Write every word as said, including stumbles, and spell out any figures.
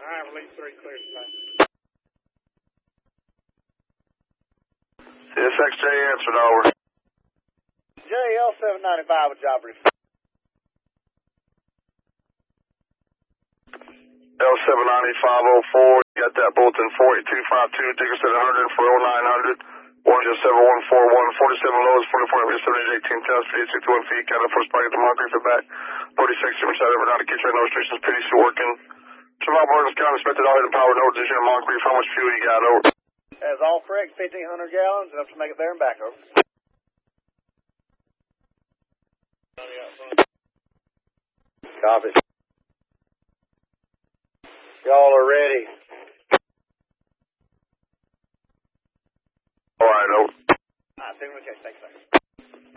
I have lead three clear tonight. C S X J answered, over. J L seven ninety-five with job brief. L seven ninety-five oh four, you got that bulletin forty-two fifty-two, Dickerson one hundred for oh nine hundred. Orange seven one four one, forty-seven lows, forty-four seven eighteen test, speed sixty-one feet, got a first spike at the Moncrief for back. forty-six, super side over down to kitchen, no restrictions, P D C working. Survival Burgess County, expected all hidden power, no decision at Moncrief, how much fuel you got, over? That's all correct, fifteen hundred gallons, enough to make it there and back, over. Copy. Y'all are ready. All right, over. All right, take a look at it. Thanks, sir.